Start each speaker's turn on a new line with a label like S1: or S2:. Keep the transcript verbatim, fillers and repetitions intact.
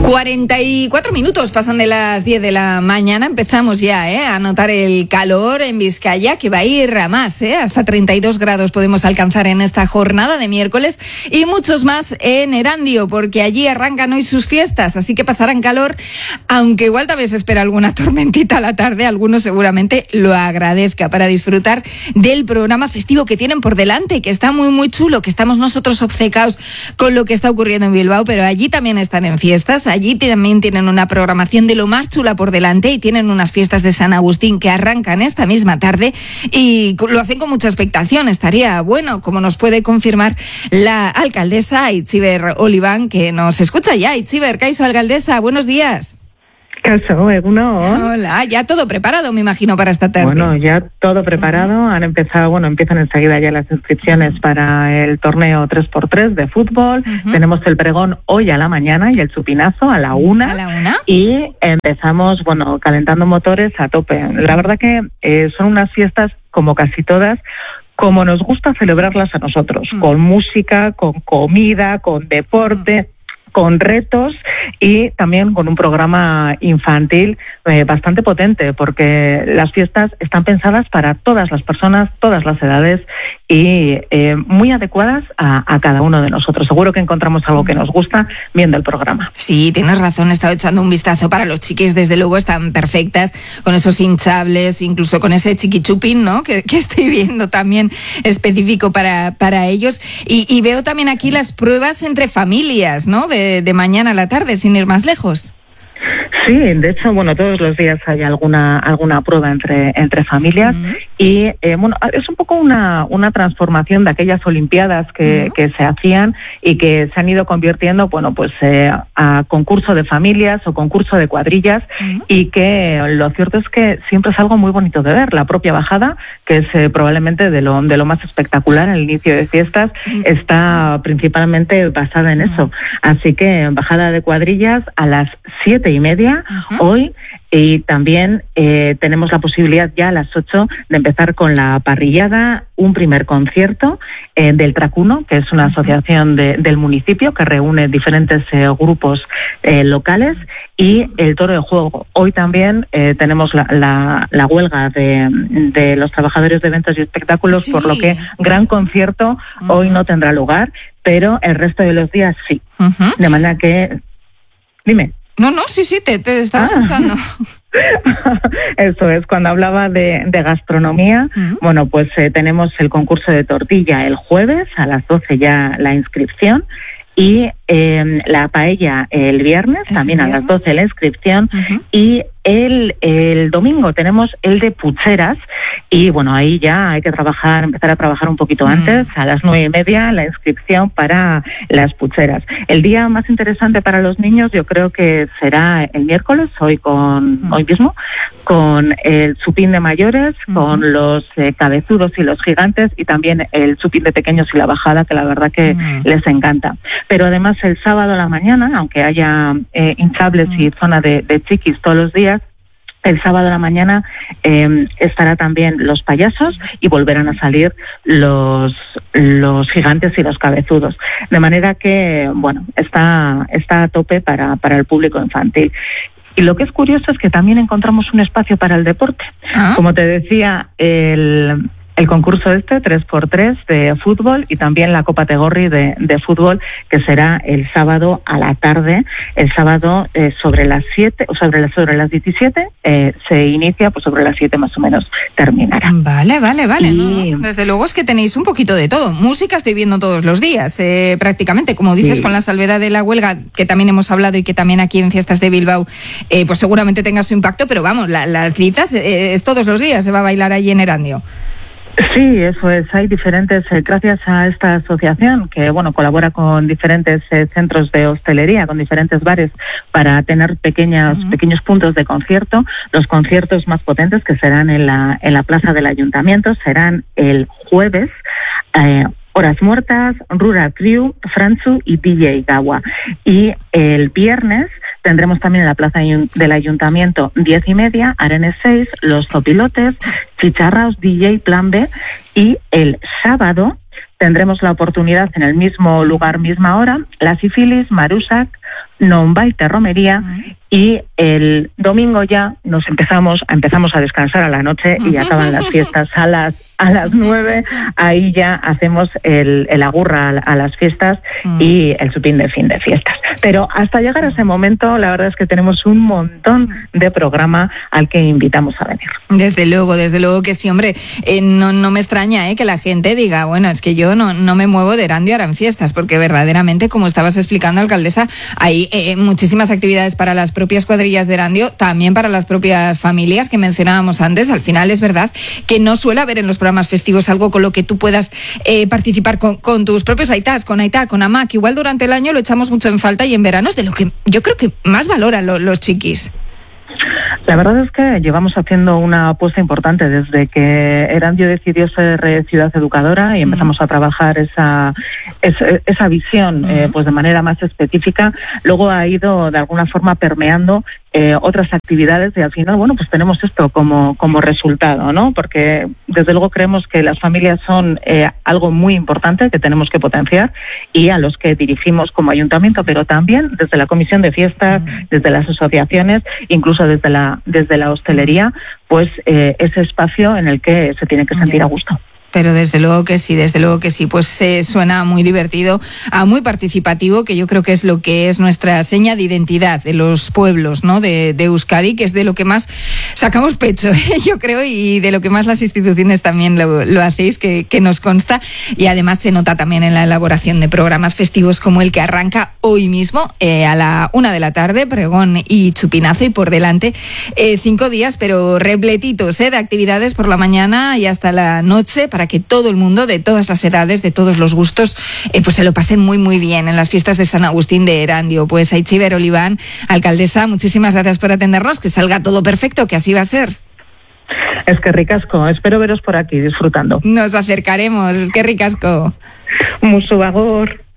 S1: cuarenta y cuatro minutos pasan de las diez de la mañana. Empezamos ya ¿eh? a notar el calor en Vizcaya, que va a ir a más. ¿eh? Hasta treinta y dos grados podemos alcanzar en esta jornada de miércoles y muchos más en Erandio, porque allí arrancan hoy sus fiestas, así que pasarán calor, aunque igual también se espera alguna tormentita a la tarde. Algunos seguramente lo agradezca para disfrutar del programa festivo que tienen por delante, que está muy muy chulo, que estamos nosotros obcecados con lo que está ocurriendo en Bilbao, pero allí también están en fiestas. Allí también tienen una programación de lo más chula por delante y tienen unas fiestas de San Agustín que arrancan esta misma tarde y lo hacen con mucha expectación. Estaría bueno, como nos puede confirmar la alcaldesa Itziber Oliván, que nos escucha ya. Itziber, kaixo alcaldesa, buenos días.
S2: Caso, Eguno.
S1: Hola, ya todo preparado, me imagino, para esta tarde.
S2: Bueno, ya todo preparado. Uh-huh. Han empezado, bueno, empiezan enseguida ya las inscripciones uh-huh. para el torneo tres por tres de fútbol. Uh-huh. Tenemos el pregón hoy a la mañana y el chupinazo a la una.
S1: ¿A la una?
S2: Y empezamos, bueno, calentando motores a tope. La verdad que eh, son unas fiestas, como casi todas, como nos gusta celebrarlas a nosotros, uh-huh. con música, con comida, con deporte. Uh-huh. Con retos y también con un programa infantil eh, bastante potente, porque las fiestas están pensadas para todas las personas, todas las edades y eh, muy adecuadas a, a cada uno de nosotros. Seguro que encontramos algo que nos gusta viendo el programa.
S1: Sí, tienes razón, he estado echando un vistazo. Para los chiquis, desde luego, están perfectas, con esos hinchables, incluso con ese chiquichupín, ¿no? Que, que estoy viendo también específico para, para ellos. Y, y veo también aquí las pruebas entre familias, ¿no? De De, de mañana a la tarde, sin ir más lejos.
S2: Sí, de hecho, bueno, todos los días hay alguna alguna prueba entre entre familias uh-huh. y eh, bueno, es un poco una una transformación de aquellas olimpiadas que, uh-huh. que se hacían y que se han ido convirtiendo, bueno, pues eh, a concurso de familias o concurso de cuadrillas uh-huh. y que lo cierto es que siempre es algo muy bonito de ver. La propia bajada, que es eh, probablemente de lo de lo más espectacular en el inicio de fiestas, uh-huh. está principalmente basada en uh-huh. eso. Así que bajada de cuadrillas a las siete y media Uh-huh. hoy, y también eh, tenemos la posibilidad ya a las ocho de empezar con la parrillada, un primer concierto eh, del Tracuno, que es una uh-huh. asociación de, del municipio que reúne diferentes eh, grupos eh, locales, y el toro de juego. Hoy también eh, tenemos la, la, la huelga de, de los trabajadores de eventos y espectáculos, sí. por lo que gran concierto uh-huh. hoy no tendrá lugar, pero el resto de los días sí. Uh-huh. De manera que... Dime.
S1: No, no, sí, sí, te, te estaba ah. escuchando.
S2: Eso es, cuando hablaba de, de gastronomía, uh-huh. bueno, pues eh, tenemos el concurso de tortilla el jueves, a las doce ya la inscripción, y eh, la paella el viernes, también viernes? a las doce la inscripción, uh-huh. y el, el domingo tenemos el de pucheras, y bueno, ahí ya hay que trabajar, empezar a trabajar un poquito uh-huh. antes, a las nueve y media la inscripción para las pucheras. El día más interesante para los niños yo creo que será el miércoles, hoy con uh-huh. hoy mismo, con el chupín de mayores, uh-huh. con los eh, cabezudos y los gigantes, y también el chupín de pequeños y la bajada, que la verdad que uh-huh. les encanta. Pero además el sábado a la mañana, aunque haya eh, hinchables uh-huh. y zona de, de chiquis todos los días, el sábado a la mañana eh, estará también los payasos y volverán a salir los los gigantes y los cabezudos. De manera que, bueno, está está a tope para, para el público infantil. Y lo que es curioso es que también encontramos un espacio para el deporte. ¿Ah? Como te decía, el... el concurso este, tres por tres de fútbol, y también la Copa Tegorri de, de fútbol, que será el sábado a la tarde, el sábado eh, sobre las siete, o sobre las, sobre las diecisiete, eh, se inicia, pues sobre las siete más o menos terminará.
S1: Vale, vale, vale. Y... no, desde luego es que tenéis un poquito de todo. Música estoy viendo todos los días, eh, prácticamente, como dices, sí. con la salvedad de la huelga, que también hemos hablado y que también aquí en Fiestas de Bilbao, eh, pues seguramente tenga su impacto, pero vamos, la, las citas eh, es todos los días, se va a bailar allí en Erandio.
S2: Sí, eso es. Hay diferentes, eh, gracias a esta asociación que, bueno, colabora con diferentes eh, centros de hostelería, con diferentes bares, para tener pequeñas, uh-huh. pequeños puntos de concierto. Los conciertos más potentes, que serán en la, en la plaza del ayuntamiento, serán el jueves, eh, Horas Muertas, Rural Crew, Franzu y D J Gawa. Y el viernes tendremos también en la plaza del ayuntamiento diez y media, Arenes seis, Los Zopilotes, Chicharraos, D J Plan B. Y el sábado tendremos la oportunidad en el mismo lugar, misma hora, la sífilis, Marusak, Nonbaite Romería, y el domingo ya nos empezamos, empezamos a descansar a la noche y acaban las fiestas a las a las nueve. Ahí ya hacemos el, el agurra a las fiestas y el supín de fin de fiestas. Pero hasta llegar a ese momento, la verdad es que tenemos un montón de programa al que invitamos a venir.
S1: Desde luego, desde luego que sí, hombre. Eh, no, no me extraña eh, que la gente diga, bueno, es que yo no, no me muevo de Erandio ahora en fiestas, porque verdaderamente, como estabas explicando, alcaldesa, hay eh, muchísimas actividades para las propias cuadrillas de Erandio, también para las propias familias que mencionábamos antes. Al final es verdad que no suele haber en los programas festivos algo con lo que tú puedas eh, participar con, con tus propios aitas, con Aitá, con Amá, que igual durante el año lo echamos mucho en falta y en verano es de lo que yo creo que más valoran lo, los chiquis.
S2: La verdad es que llevamos haciendo una apuesta importante desde que Erandio decidió ser ciudad educadora y empezamos a trabajar esa esa, esa visión eh, pues de manera más específica. Luego ha ido de alguna forma permeando eh, otras actividades y al final, bueno, pues tenemos esto como como resultado, ¿no? Porque desde luego creemos que las familias son eh, algo muy importante que tenemos que potenciar y a los que dirigimos como ayuntamiento, pero también desde la comisión de fiestas, desde las asociaciones, incluso desde la desde la hostelería, pues eh, ese espacio en el que se tiene que sentir a gusto.
S1: Pero desde luego que sí, desde luego que sí, pues eh, suena muy divertido, a muy participativo, que yo creo que es lo que es nuestra seña de identidad de los pueblos, ¿no? De, de Euskadi, que es de lo que más sacamos pecho, ¿eh? Yo creo, y de lo que más las instituciones también lo, lo hacéis, que, que nos consta, y además se nota también en la elaboración de programas festivos como el que arranca hoy mismo eh, a la una de la tarde, pregón y chupinazo, y por delante eh, cinco días, pero repletitos eh, de actividades por la mañana y hasta la noche, para que todo el mundo, de todas las edades, de todos los gustos, eh, pues se lo pasen muy muy bien en las fiestas de San Agustín de Erandio. Pues Aitziber Oliván, alcaldesa, muchísimas gracias por atendernos, que salga todo perfecto, que así va a ser.
S2: Es que ricasco, espero veros por aquí disfrutando.
S1: Nos acercaremos, es que ricasco.
S2: Mucho agor.